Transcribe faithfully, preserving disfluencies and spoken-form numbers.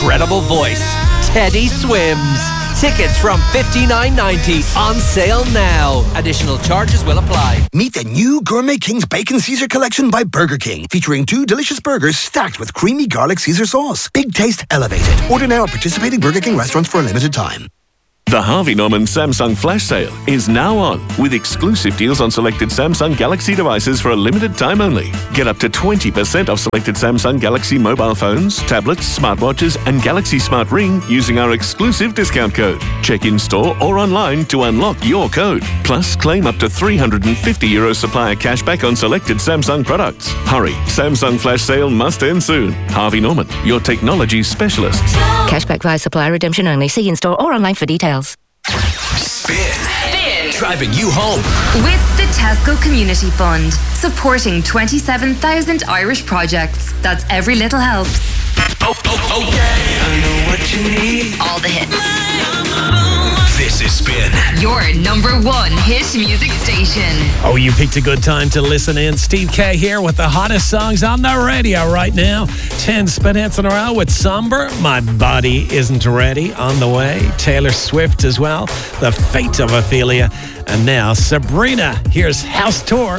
incredible voice, Teddy Swims. Tickets from fifty-nine ninety on sale now. Additional charges will apply. Meet the new Gourmet King's Bacon Caesar collection by Burger King, featuring two delicious burgers stacked with creamy garlic Caesar sauce. Big taste elevated. Order now at participating Burger King restaurants for a limited time. The Harvey Norman Samsung Flash Sale is now on, with exclusive deals on selected Samsung Galaxy devices for a limited time only. Get up to twenty percent off selected Samsung Galaxy mobile phones, tablets, smartwatches and Galaxy Smart Ring using our exclusive discount code. Check in store or online to unlock your code. Plus, claim up to three hundred fifty euro supplier cashback on selected Samsung products. Hurry, Samsung Flash Sale must end soon. Harvey Norman, your technology specialists. Cashback via supplier redemption only. See in store or online for details. Spin. Spin. Driving you home. With the Tesco Community Fund. Supporting twenty-seven thousand Irish projects. That's every little helps. Oh, oh, okay. I know what you need. All the hits. This is Spin. Your number one hit music station. Oh, you picked a good time to listen in. Steve K here with the hottest songs on the radio right now. ten spin hits in a row with Somber. My Body Isn't Ready on the way. Taylor Swift as well. The Fate of Ophelia. And now Sabrina. Here's House Tour.